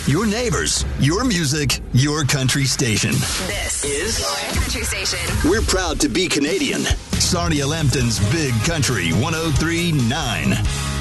your neighbors, your music, your country station. This is your country station. We're proud to be Canadian. Sarnia Lambton's Big Country 103.9.